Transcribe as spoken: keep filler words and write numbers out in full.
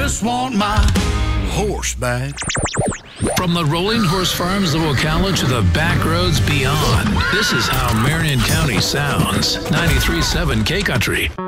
just want my horse back. From the rolling horse farms of Ocala to the back roads beyond, this is how Marion County sounds. ninety-three point seven K Country.